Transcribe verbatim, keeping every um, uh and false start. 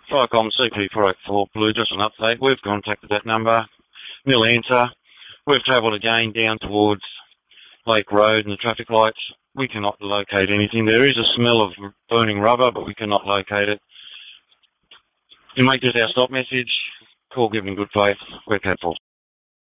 Firecom C P four eight four Blue, just an update. We've contacted that number. Nil answer. We've travelled again down towards Lake Road and the traffic lights. We cannot locate anything. There is a smell of burning rubber, but we cannot locate it. You make this our stop message. Call given good faith. We're careful.